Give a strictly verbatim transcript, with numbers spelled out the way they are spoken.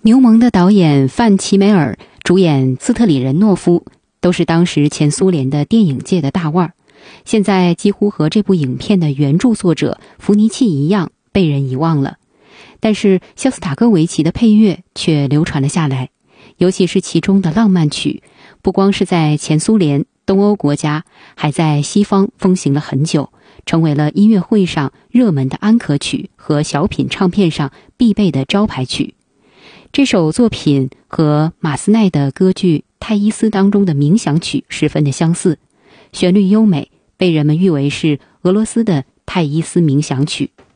牛虻的导演范奇梅尔，主演斯特里仁诺夫，都是当时前苏联的电影界的大腕儿，现在几乎和这部影片的原著作者伏尼契一样被人遗忘了。但是肖斯塔科维奇的配乐却流传了下来，尤其是其中的浪漫曲，不光是在前苏联、东欧国家，还在西方风行了很久，成为了音乐会上热门的安可曲和小品唱片上必备的招牌曲。这首作品和马斯奈的歌剧《泰伊斯》当中的冥想曲十分的相似，旋律优美，被人们誉为是俄罗斯的泰伊斯冥想曲。